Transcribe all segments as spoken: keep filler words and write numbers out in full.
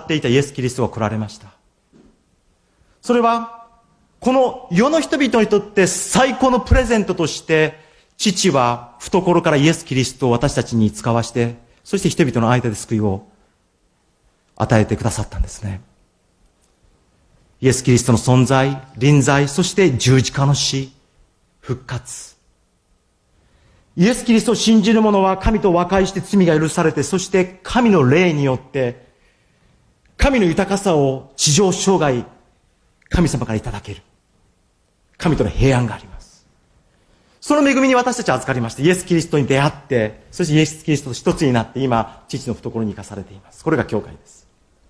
っていたイエス・キリストが来られました。それは、この世の人々にとって最高のプレゼントとして、父は懐からイエス・キリストを私たちに使わして、そして人々の間で救いを与えてくださったんですね。イエス・キリストの存在、臨在、そして十字架の死、復活。イエス・キリストを信じる者は神と和解して罪が許されて、そして神の霊によって、神の豊かさを地上生涯、神様からいただける。神との平安があります。その恵みに私たちは預かりまして、イエス・キリストに出会って、そしてイエス・キリストと一つになって、今、父の懐に生かされています。これが教会です。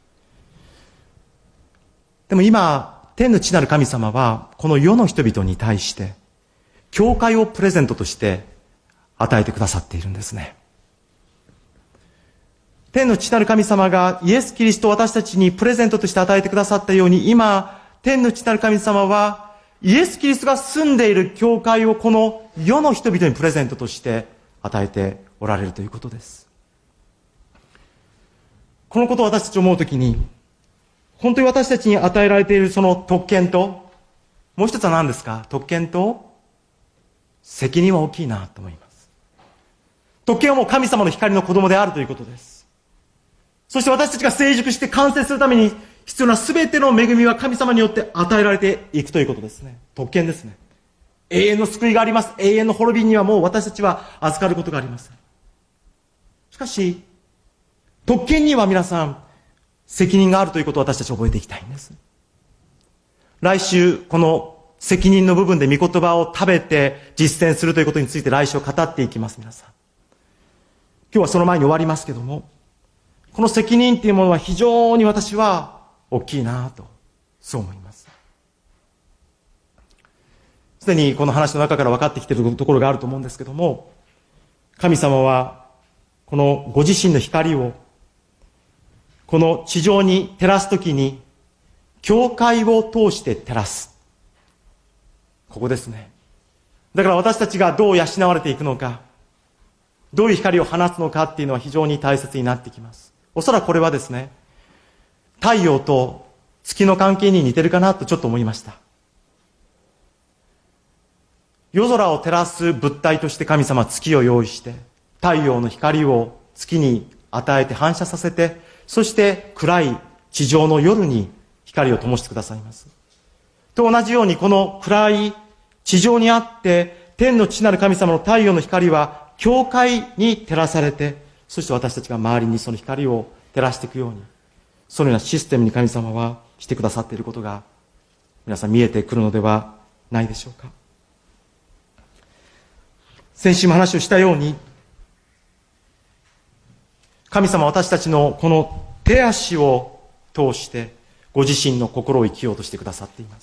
でも今、天の父なる神様は、この世の人々に対して、教会をプレゼントとして与えてくださっているんですね。天の父なる神様がイエス・キリストを私たちにプレゼントとして与えてくださったように、今、天の父なる神様は、イエス・キリストが住んでいる教会をこの世の人々にプレゼントとして与えておられるということです。このことを私たち思うときに、本当に私たちに与えられているその特権と、もう一つは何ですか？特権と責任は大きいなと思います。特権はもう神様の光の子供であるということです。そして私たちが成熟して完成するために必要な全ての恵みは神様によって与えられていくということですね。特権ですね。永遠の救いがあります。永遠の滅びにはもう私たちは預かることがありません。しかし、特権には皆さん、責任があるということを私たち覚えていきたいんです。来週、この責任の部分で御言葉を食べて実践するということについて来週語っていきます、皆さん。今日はその前に終わりますけども、この責任っていうものは非常に私は大きいなと、そう思います。すでにこの話の中から分かってきているところがあると思うんですけども、神様はこのご自身の光をこの地上に照らすときに、教会を通して照らす。ここですね。だから私たちがどう養われていくのか、どういう光を放つのかっていうのは非常に大切になってきます。おそらくこれはですね、太陽と月の関係に似てるかなとちょっと思いました。夜空を照らす物体として神様は月を用意して、太陽の光を月に与えて反射させて、そして暗い地上の夜に光を灯してくださいます。と同じようにこの暗い地上にあって天の父なる神様の太陽の光は教会に照らされて、そして私たちが周りにその光を照らしていくように、そのようなシステムに神様はしてくださっていることが皆さん見えてくるのではないでしょうか。先週も話をしたように、神様は私たちのこの手足を通してご自身の心を生きようとしてくださっています。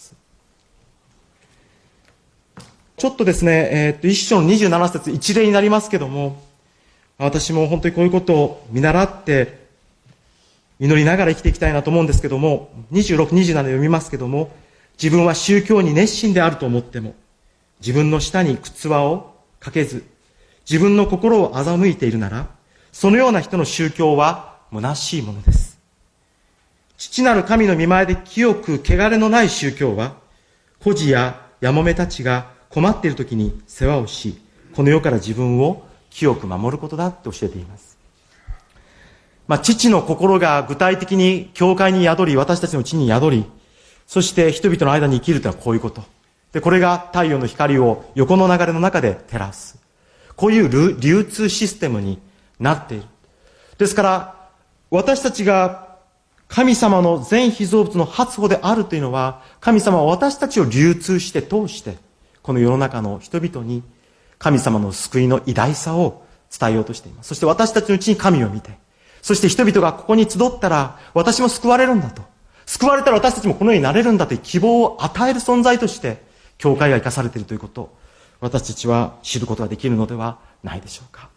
ちょっとですね、えー、っと一章のにじゅうなな節一例になりますけども、私も本当にこういうことを見習って祈りながら生きていきたいなと思うんですけども、にじゅうろく、にじゅうなな読みますけども、自分は宗教に熱心であると思っても自分の舌に靴輪をかけず自分の心を欺いているなら、そのような人の宗教は虚しいものです。父なる神の御前で清く汚れのない宗教は、孤児ややもめたちが困っている時に世話をし、この世から自分を清く守ることだって教えています。まあ、父の心が具体的に教会に宿り、私たちのうちに宿り、そして人々の間に生きるというのはこういうこと。で、これが太陽の光を横の流れの中で照らす。こういう流通システムになっている。ですから、私たちが神様の全被造物の発歩であるというのは、神様は私たちを流通して通して、この世の中の人々に神様の救いの偉大さを伝えようとしています。そして私たちのうちに神を見て、そして人々がここに集ったら、私も救われるんだと。救われたら私たちもこのようになれるんだという希望を与える存在として、教会が生かされているということを、私たちは知ることができるのではないでしょうか。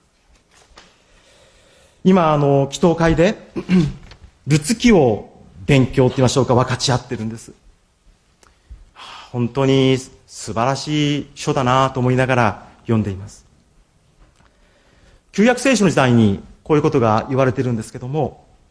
今、あの、祈祷会で、ルツ記を勉強って言いましょうか、分かち合ってるんです。本当に素晴らしい書だなと思いながら読んでいます。旧約聖書の時代にこういうことが言われているんですけども、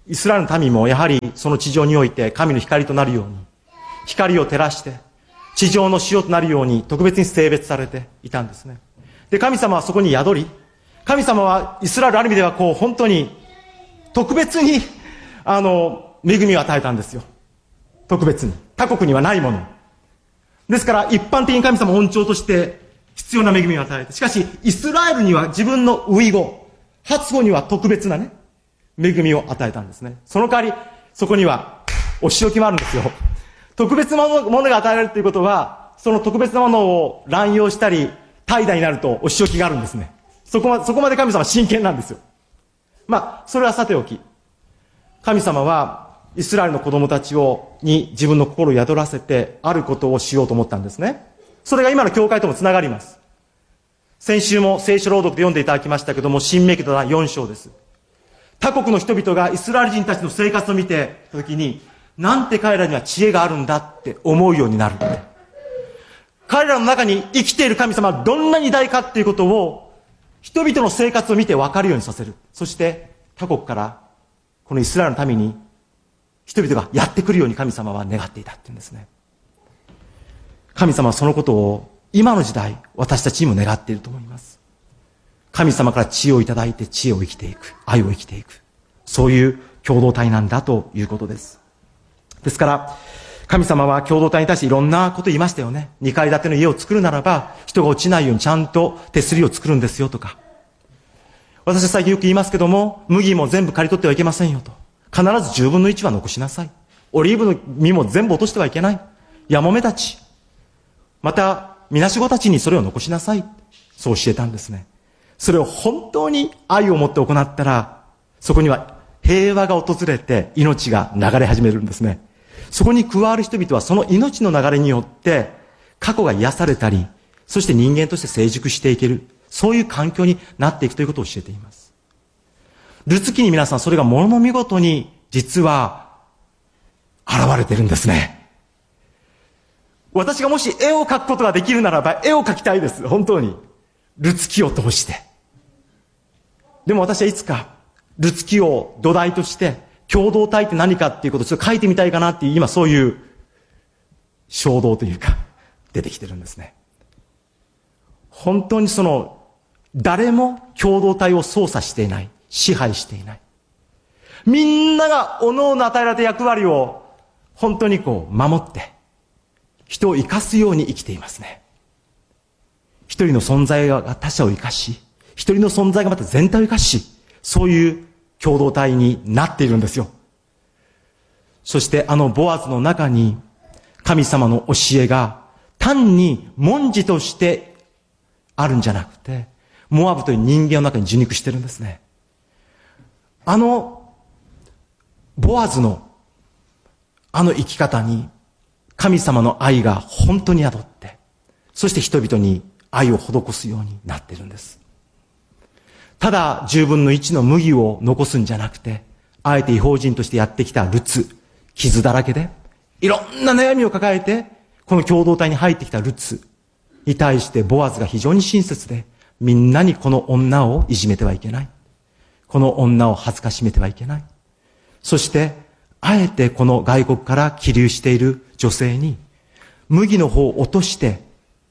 イスラエルの民もやはりその地上において神の光となるように、光を照らして、地上の塩となるように特別に性別されていたんですね。で、神様はそこに宿り、神様はイスラエルある意味ではこう本当に特別に、あの、恵みを与えたんですよ。特別に。他国にはないもの。ですから一般的に神様は恩寵として必要な恵みを与えて、しかしイスラエルには自分の遺語、発語には特別なね、恵みを与えたんですね。その代わり、そこにはお仕置きもあるんですよ。特別なものが与えられるということは、その特別なものを乱用したり、怠惰になるとお仕置きがあるんですね。そこまで、そこまで神様は真剣なんですよ。まあ、それはさておき。神様は、イスラエルの子供たちを、に自分の心を宿らせて、あることをしようと思ったんですね。それが今の教会ともつながります。先週も聖書朗読で読んでいただきましたけども、新明記のよん章です。他国の人々がイスラエル人たちの生活を見てたときに、なんて彼らには知恵があるんだって思うようになるって。彼らの中に生きている神様はどんなに偉大かっていうことを、人々の生活を見て分かるようにさせる。そして他国からこのイスラエルのために人々がやってくるように神様は願っていたっていうんですね。神様はそのことを今の時代私たちにも願っていると思います。神様から知恵をいただいて知恵を生きていく、愛を生きていく、そういう共同体なんだということです。ですから神様は共同体に対していろんなこと言いましたよね。二階建ての家を作るならば人が落ちないようにちゃんと手すりを作るんですよとか、私は最近よく言いますけども、麦も全部刈り取ってはいけませんよと。必ずじゅうぶんのいちは残しなさい。オリーブの実も全部落としてはいけない。ヤモメたち、またみなしごたちにそれを残しなさい。そう教えたんですね。それを本当に愛を持って行ったら、そこには平和が訪れて命が流れ始めるんですね。そこに加わる人々はその命の流れによって過去が癒されたり、そして人間として成熟していける、そういう環境になっていくということを教えています。ルツ記に皆さんそれがものの見事に実は現れてるんですね。私がもし絵を描くことができるならば絵を描きたいです。本当に。ルツ記を通して。でも私はいつかルツ記を土台として共同体って何かっていうことをちょっと書いてみたいかなっていう今そういう衝動というか出てきてるんですね。本当にその誰も共同体を操作していない、支配していない。みんなが各々与えられた役割を本当にこう守って人を生かすように生きていますね。一人の存在が他者を生かし、一人の存在がまた全体を生かし、そういう共同体になっているんですよ。そしてあのボアズの中に神様の教えが単に文字としてあるんじゃなくて、モアブという人間の中に受肉してるんですね。あのボアズのあの生き方に神様の愛が本当に宿って、そして人々に愛を施すようになっているんです。ただじゅうぶんのいちの麦を残すんじゃなくて、あえて違法人としてやってきたルツ、傷だらけでいろんな悩みを抱えてこの共同体に入ってきたルツに対してボアズが非常に親切で、みんなにこの女をいじめてはいけない、この女を恥ずかしめてはいけない、そしてあえてこの外国から起立している女性に麦の方を落として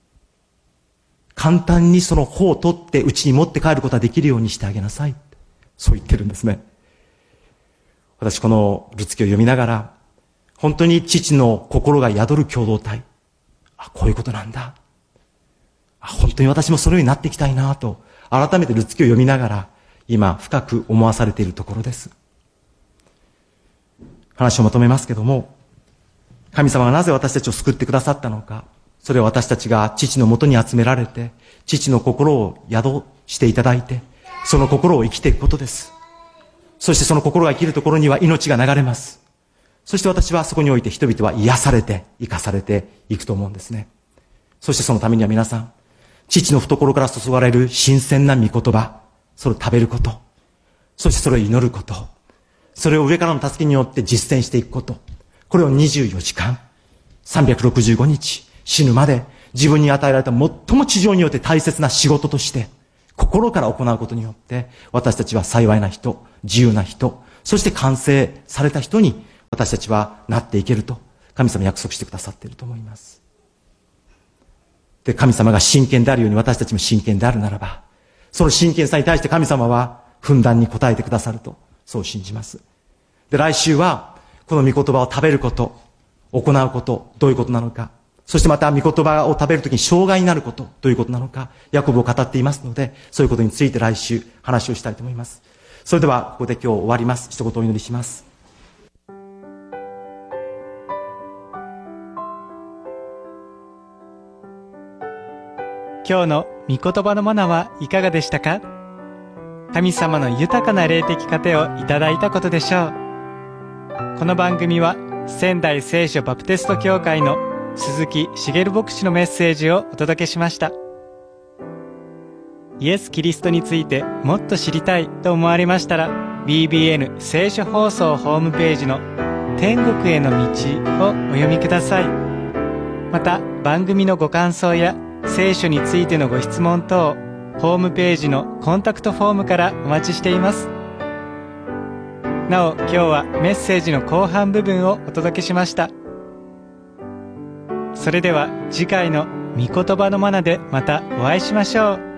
簡単にその方を取って家に持って帰ることができるようにしてあげなさい、そう言ってるんですね。私このルツ記を読みながら本当に父の心が宿る共同体、あ、こういうことなんだ、あ、本当に私もそのようになっていきたいなと改めてルツ記を読みながら今深く思わされているところです。話をまとめますけども、神様がなぜ私たちを救ってくださったのか、それは私たちが父のもとに集められて父の心を宿していただいてその心を生きていくことです。そしてその心が生きるところには命が流れます。そして私はそこにおいて人々は癒されて生かされていくと思うんですね。そしてそのためには皆さん、父の懐から注がれる新鮮な御言葉、それを食べること、そしてそれを祈ること、それを上からの助けによって実践していくこと、これをにじゅうよじかんさんびゃくろくじゅうごにち死ぬまで自分に与えられた最も地上によって大切な仕事として心から行うことによって私たちは幸いな人、自由な人、 そして完成された人に私たちはなっていけると神様約束してくださっていると思います。で、神様が真剣であるように私たちも真剣であるならば、その真剣さに対して神様はふんだんに応えてくださると、そう信じます。で、来週はこの御言葉を食べること、行うこと、どういうことなのか、そしてまた御言葉を食べるときに障害になること、どういうことなのか、ヤコブを語っていますので、そういうことについて来週話をしたいと思います。それではここで今日終わります。一言お祈りします。 今日の御言葉のマナはいかがでしたか？神様の豊かな霊的糧をいただいたことでしょう。この番組は仙台聖書バプテスト教会の鈴木茂牧師のメッセージをお届けしました。イエス・キリストについてもっと知りたいと思われましたら、 ビービーエヌ 聖書放送ホームページの天国への道をお読みください。また番組のご感想や聖書についてのご質問等、ホームページのコンタクトフォームからお待ちしています。なお、今日はメッセージの後半部分をお届けしました。それでは次回の御言葉のマナでまたお会いしましょう。